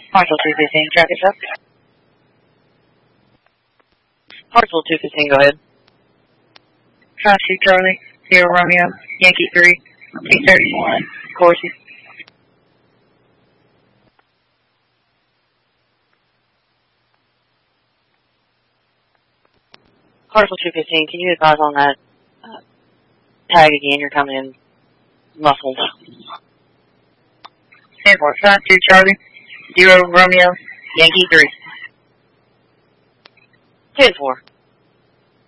Parcel 215, traffic stop. Parcel 215, go ahead. 52 Charlie, 0 Romeo, Yankee 3, 831, Corsi. Parcel 215, can you advise on that tag again? You're coming in muffled. 52 Charlie, 0 Romeo, Yankee 3. 10-4.